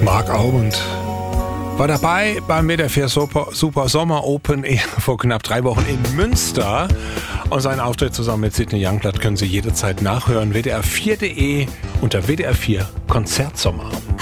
Marc Aubend war dabei beim WDR 4 Super Sommer Open vor knapp 3 Wochen in Münster. Und seinen Auftritt zusammen mit Sidney Youngblood können Sie jederzeit nachhören. WDR4.de unter WDR 4 Konzertsommer.